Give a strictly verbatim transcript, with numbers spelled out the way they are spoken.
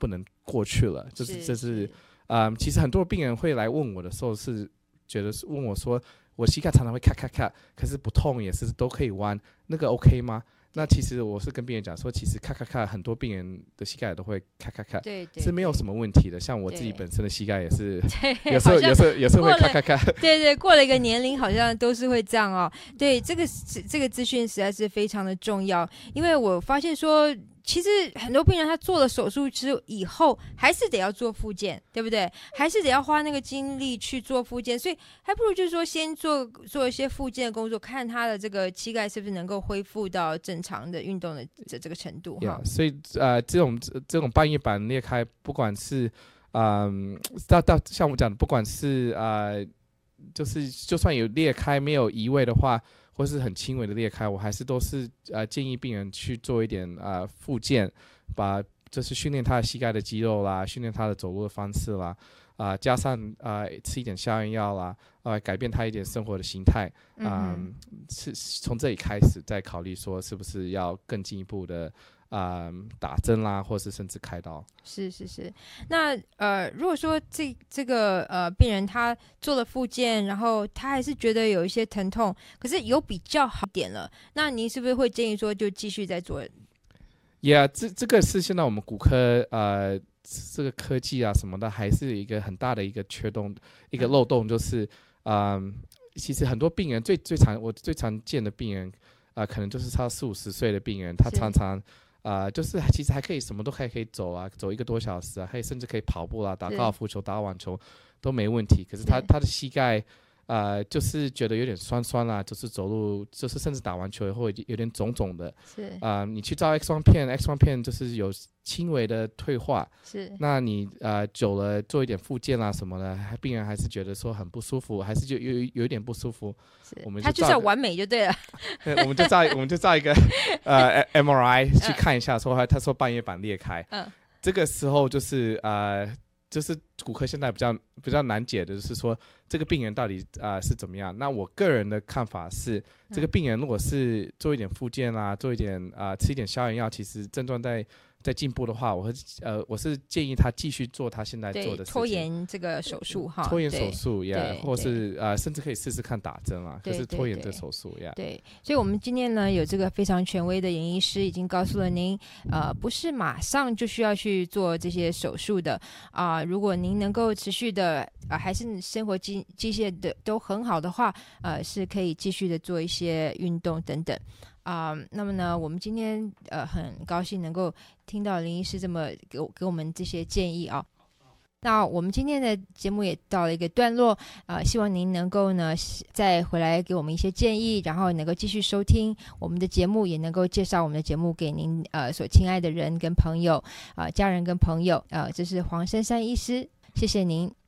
不能过去了，就是这是嗯，其实很多病人会来问我的时候是觉得是问我说，我膝盖常常会咔咔咔，可是不痛也是都可以弯，那个 OK 吗？那其实我是跟病人讲说，其实咔咔咔很多病人的膝盖都会咔咔咔， 对对， 是没有什么问题的。像我自己本身的膝盖也是，有时候有时候有时候会咔咔咔。 对对，过了一个年龄好像都是会这样哦。对，这个这个资讯实在是非常的重要，因为我发现说，其实很多病人他做了手术之以后，还是得要做复健，对不对？还是得要花那个精力去做复健，所以还不如就是说先做做一些复健的工作，看他的这个膝盖是不是能够恢复到正常的运动的这这个程度哈。 Yeah, 所以呃，这种这种半月板裂开，不管是嗯，到到像我讲的，不管是呃，就是就算有裂开没有移位的话。或是很轻微的裂开，我还是都是呃建议病人去做一点呃复健，把就是训练他的膝盖的肌肉啦，训练他的走路的方式啦，啊、呃、加上呃吃一点消炎药啦，呃改变他一点生活的形态，嗯、呃，是从这里开始再考虑说是不是要更进一步的。呃，打针啦，或是甚至开刀。 是是是，那呃，如果说这这个呃病人他做了复健，然后他还是觉得有一些疼痛，可是有比较好点了，那您是不是会建议说就继续再做 ？Yeah， 这这个是现在我们骨科呃这个科技啊什么的，还是一个很大的一个缺洞，一个漏洞，就是嗯、呃，其实很多病人最最常我最常见的病人啊、呃，可能就是超四五十岁的病人，他常常。啊、呃，就是其实还可以什么都还可以走啊，走一个多小时啊，还甚至可以跑步啦、啊，打高尔夫球、打网球都没问题。可是他他的膝盖，呃，就是觉得有点酸酸啦、啊，就是走路，就是甚至打完球以后有点肿肿的。 是啊、呃，你去照 X 光片 ，X 光片就是有轻微的退化。 是，那你呃久了做一点复健啦什么的，病人还是觉得说很不舒服，还是就有有一点不舒服。 是， 我们就他就是要完美就对了。 我们就照我们就照一个呃 M R I 去看一下，说他他说半月板裂开，嗯，这个时候就是呃就是骨科现在比较比较难解的，就是说这个病人到底啊、呃、是怎么样？那我个人的看法是，这个病人如果是做一点复健啦，做一点啊、呃、吃一点消炎药，其实症状在。在进步的话，我会呃，我是建议他继续做他现在做的事情， 拖延这个手术哈， 拖延手术呀，或是呃，甚至可以试试看打针啊。可是拖延这手术呀， 对。所以，我们今天呢，有这个非常权威的严医师已经告诉了您，呃，不是马上就需要去做这些手术的啊、呃。如果您能够持续的啊、呃，还是生活机机械的都很好的话，呃，是可以继续的做一些运动等等。啊、呃，那么呢，我们今天呃很高兴能够听到林医师这么给我给我们这些建议啊。那我们今天的节目也到了一个段落，呃，希望您能够呢再回来给我们一些建议，然后能够继续收听我们的节目，也能够介绍我们的节目给您呃所亲爱的人跟朋友，呃家人跟朋友，呃，这是黄珊珊医师，谢谢您。